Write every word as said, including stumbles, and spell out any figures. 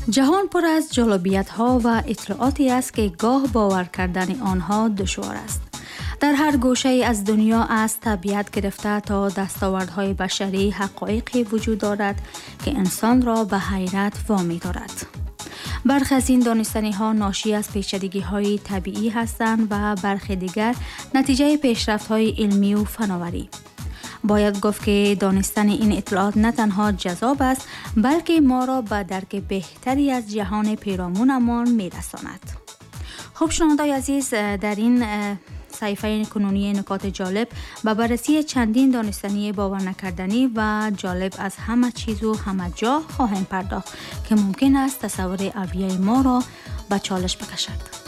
جهان پر از جالبیت ها و اطلاعاتی است که گاه باور کردن آنها دشوار است. در هر گوشه از دنیا از طبیعت گرفته تا دستاوردهای بشری حقایقی وجود دارد که انسان را به حیرت وامی دارد. برخی از این دانستنی ها ناشی از پیچیدگی های طبیعی هستند و برخی دیگر نتیجه پیشرفت های علمی و فناوری. باید گفت که دانستن این اطلاعات نه تنها جذاب است بلکه ما را به درک بهتری از جهان پیرامونمان می‌رساند. خب شنوندگان عزیز، در این صحیفه کنونی نکات جالب به بررسی چندین دانستنی باور نکردنی و جالب از همه چیز و همه جا خواهیم پرداخت که ممکن است تصور اولیه ما را به چالش بکشد.